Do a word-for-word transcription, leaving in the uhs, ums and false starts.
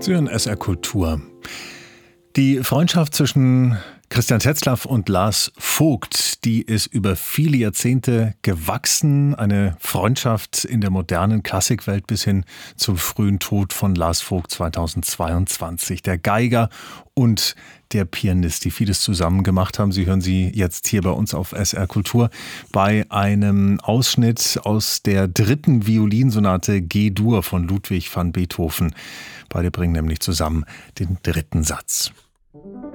Sie hören S R Kultur. Die Freundschaft zwischen Christian Tetzlaff und Lars Vogt, die ist über viele Jahrzehnte gewachsen. Eine Freundschaft in der modernen Klassikwelt bis hin zum frühen Tod von Lars Vogt zweitausendzweiundzwanzig. Der Geiger und der Pianist, die vieles zusammen gemacht haben. Sie hören sie jetzt hier bei uns auf S R Kultur bei einem Ausschnitt aus der dritten Violinsonate G-Dur von Ludwig van Beethoven. Beide bringen nämlich zusammen den dritten Satz.